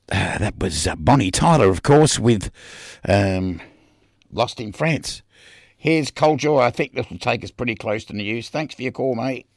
That was Bonnie Tyler, of course, with Lost in France. Here's Cold Joy. I think this will take us pretty close to news. Thanks for your call, mate.